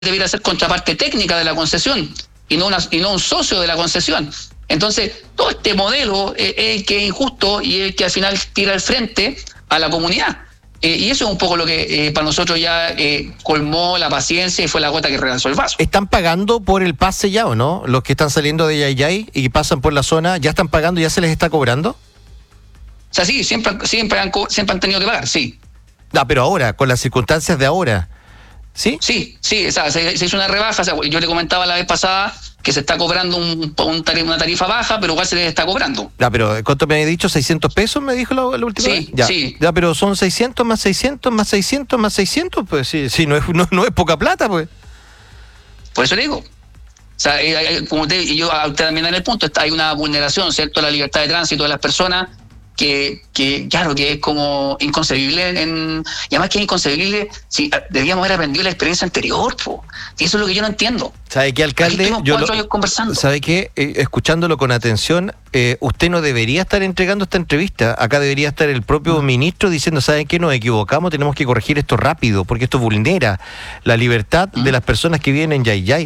debiera ser contraparte técnica de la concesión y no un socio de la concesión. Entonces, todo este modelo es el que es injusto y el que al final tira al frente a la comunidad. Y eso es un poco lo que para nosotros ya colmó la paciencia y fue la gota que rebalsó el vaso. ¿Están pagando por el pase ya o no? Los que están saliendo de Yayay y pasan por la zona, ¿ya están pagando? ¿Ya se les está cobrando? O sea, sí, siempre han tenido que pagar, sí. Pero ahora, con las circunstancias de ahora, ¿sí? Sí, o sea, se hizo una rebaja. O sea, yo le comentaba la vez pasada que se está cobrando una tarifa baja, pero igual se les está cobrando. Pero ¿cuánto me había dicho? ¿600 pesos me dijo la última vez? Sí. Pero son 600 más 600 más 600 más 600, pues sí, no es poca plata, pues. Por eso le digo. O sea, como yo también en el punto, hay una vulneración, ¿cierto?, a la libertad de tránsito de las personas que claro, que es como inconcebible, y además que es inconcebible si debíamos haber aprendido la experiencia anterior, po. Y eso es lo que yo no entiendo. ¿Sabe qué, alcalde? Conversando. ¿Sabe qué? Escuchándolo con atención, usted no debería estar entregando esta entrevista. Acá debería estar el propio ministro diciendo, ¿saben qué? Nos equivocamos, tenemos que corregir esto rápido, porque esto vulnera la libertad de las personas que viven en Yayay.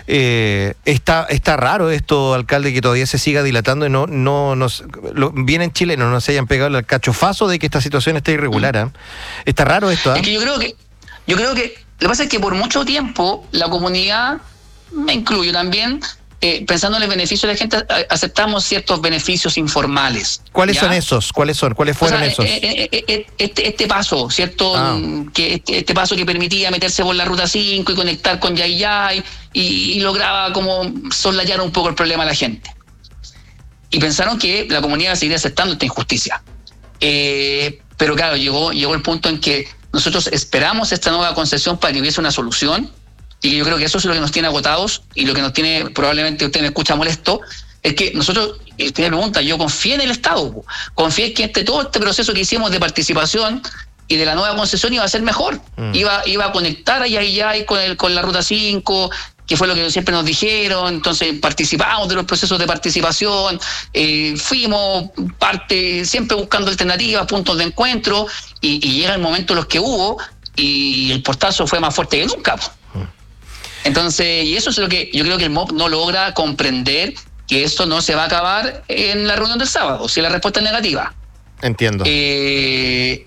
Está raro esto, alcalde, que todavía se siga dilatando y bien en Chile no se hayan pegado el cachofazo de que esta situación está irregular. ¿Eh? Está raro esto. Es que yo creo que lo que pasa es que por mucho tiempo la comunidad, me incluyo también, pensando en el beneficio de la gente, aceptamos ciertos beneficios informales. ¿Cuáles son esos? ¿Cuáles fueron esos? Este paso, ¿cierto? Que este paso que permitía meterse por la Ruta 5 y conectar con Yayay y lograba como soslayar un poco el problema a la gente. Y pensaron que la comunidad seguiría aceptando esta injusticia. Pero claro, llegó el punto en que nosotros esperamos esta nueva concesión para que hubiese una solución, y yo creo que eso es lo que nos tiene agotados y lo que nos tiene, probablemente usted me escucha molesto, es que nosotros, usted me pregunta, yo confié en el Estado, confié que todo este proceso que hicimos de participación y de la nueva concesión iba a ser mejor, iba a conectar a Yayay con la Ruta 5, que fue lo que siempre nos dijeron. Entonces participamos de los procesos de participación, fuimos parte, siempre buscando alternativas, puntos de encuentro, y llega el momento en los que hubo, y el portazo fue más fuerte que nunca. Entonces, y eso es lo que yo creo que el MOP no logra comprender, que esto no se va a acabar en la reunión del sábado, si la respuesta es negativa. Entiendo. Y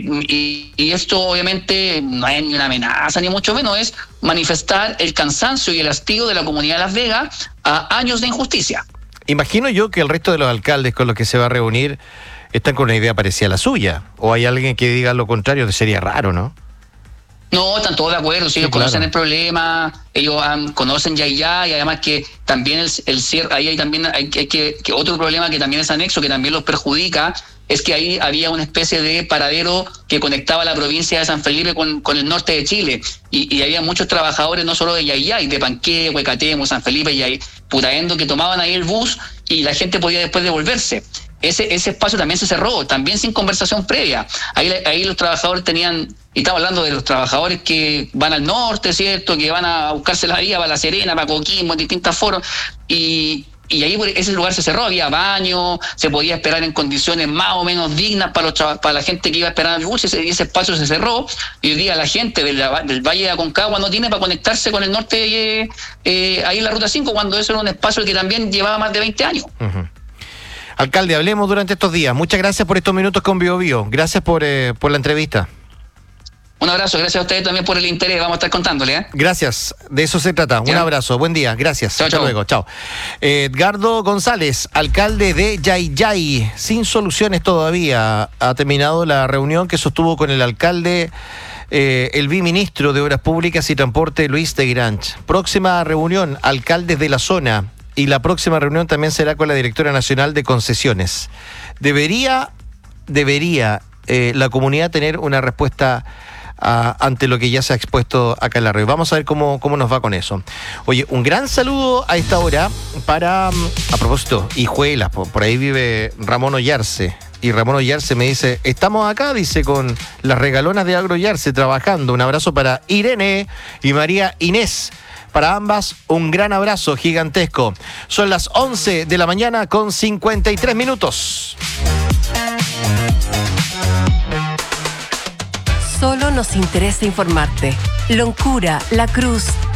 esto obviamente no es ni una amenaza, ni mucho menos, es manifestar el cansancio y el hastío de la comunidad de Las Vegas a años de injusticia. Imagino yo que el resto de los alcaldes con los que se va a reunir están con una idea parecida a la suya. ¿O hay alguien que diga lo contrario? Sería raro, ¿no? No, están todos de acuerdo, sí, ellos conocen el problema, ellos conocen Yayay, y además que también el cierre, ahí hay también que otro problema que también es anexo, que también los perjudica, es que ahí había una especie de paradero que conectaba la provincia de San Felipe con el norte de Chile, y había muchos trabajadores, no solo de Yayay, de Panqué, Huecatemo, San Felipe y Putaendo, que tomaban ahí el bus y la gente podía después devolverse. Ese espacio también se cerró, también sin conversación previa. Ahí los trabajadores tenían, y estamos hablando de los trabajadores que van al norte, ¿cierto?, que van a buscarse la vida para La Serena, para Coquimbo, en distintas foros, y ahí ese lugar se cerró, había baño, se podía esperar en condiciones más o menos dignas para la gente que iba a esperar el bus, y ese espacio se cerró, y hoy día la gente del Valle de Aconcagua no tiene para conectarse con el norte, ahí en la Ruta 5, cuando eso era un espacio que también llevaba más de 20 años. Uh-huh. Alcalde, hablemos durante estos días. Muchas gracias por estos minutos con BioBio. Gracias por la entrevista. Un abrazo, gracias a ustedes también por el interés. Vamos a estar contándole. Gracias, de eso se trata. Un abrazo, buen día, gracias. Chao. Luego, chao. Edgardo González, alcalde de Yayay, sin soluciones todavía. Ha terminado la reunión que sostuvo con el alcalde, el viceministro de Obras Públicas y Transporte, Luis de Granch. Próxima reunión, alcaldes de la zona. Y la próxima reunión también será con la directora nacional de concesiones. Debería la comunidad tener una respuesta ante lo que ya se ha expuesto acá en la red. Vamos a ver cómo nos va con eso. Oye, un gran saludo a esta hora para, a propósito, Hijuelas, por ahí vive Ramón Ollarse. Y Ramón Ollarse me dice, estamos acá, dice, con las regalonas de Agro Ollarse trabajando. Un abrazo para Irene y María Inés. Para ambas, un gran abrazo gigantesco. Son las 11 de la mañana con 53 minutos. Solo nos interesa informarte. Loncura, La Cruz,